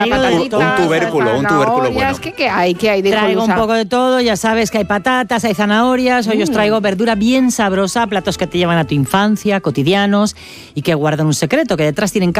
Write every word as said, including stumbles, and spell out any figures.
patatitas, un tubérculo, un tubérculo bueno. ¿Qué, qué hay? ¿Qué hay de Traigo Jolusa? un poco de todo, ya sabes que hay patatas, hay zanahorias, hoy mm. os traigo verdura bien sabrosa, platos que te llevan a tu infancia, cotidianos y que guardan un secreto, que detrás tienen